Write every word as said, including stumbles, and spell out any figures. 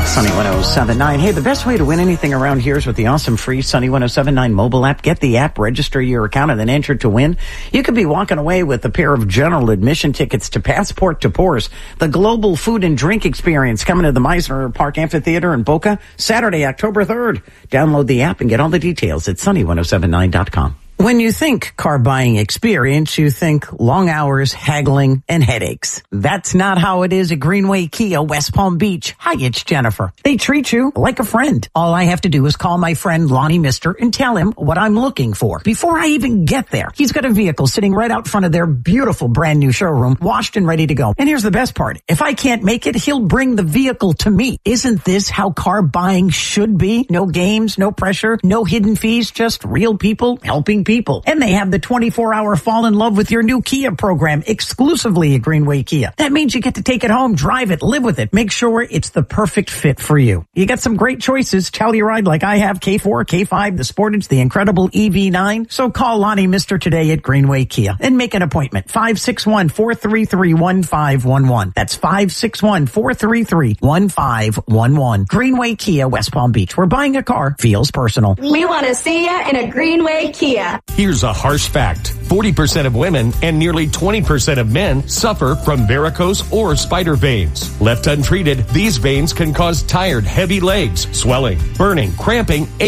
Sunny one oh seven point nine. Hey, the best way to win anything around here is with the awesome free Sunny one oh seven point nine mobile app. Get the app, register your account, and then enter to win. You could be walking away with a pair of general admission tickets to Passport to Pours, the global food and drink experience coming to the Meisner Park Amphitheater in Boca, Saturday, October third. Download the app and get all the details at sunny one oh seven nine dot com. When you think car buying experience, you think long hours, haggling, and headaches. That's not how it is at Greenway Kia, West Palm Beach. Hi, it's Jennifer. They treat you like a friend. All I have to do is call my friend Lonnie Mister and tell him what I'm looking for. Before I even get there, he's got a vehicle sitting right out front of their beautiful brand new showroom, washed and ready to go. And here's the best part. If I can't make it, he'll bring the vehicle to me. Isn't this how car buying should be? No games, no pressure, no hidden fees, just real people helping people. People. And they have the twenty-four hour fall in love with your new Kia program exclusively at Greenway Kia. That means you get to take it home, drive it, live with it. Make sure it's the perfect fit for you. You got some great choices. Telluride like I have, K four, K five, the Sportage, the incredible E V nine. So call Lonnie Mister today at Greenway Kia and make an appointment. five six one, four three three, one five one one. That's five six one, four three three, one five one one. Greenway Kia, West Palm Beach, where buying a car feels personal. We want to see you in a Greenway Kia. Here's a harsh fact. forty percent of women and nearly twenty percent of men suffer from varicose or spider veins. Left untreated, these veins can cause tired, heavy legs, swelling, burning, cramping, aching,